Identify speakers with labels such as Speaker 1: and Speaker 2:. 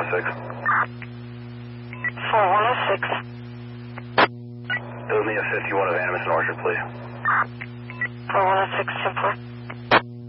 Speaker 1: 4106.
Speaker 2: 4106.
Speaker 1: Build me a 51 of Animus and Orchard, please.
Speaker 2: 4106, 10-4.